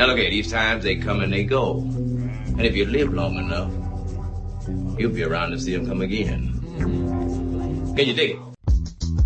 Now look at these times, they come and they go. And if you live long enough, you'll be around to see them come again. Can you dig it?